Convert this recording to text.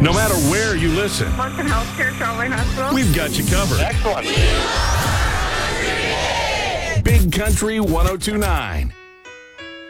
No matter where you listen, Boston Healthcare Traveling Hospital. we've got you covered. Excellent. Big Country 1029.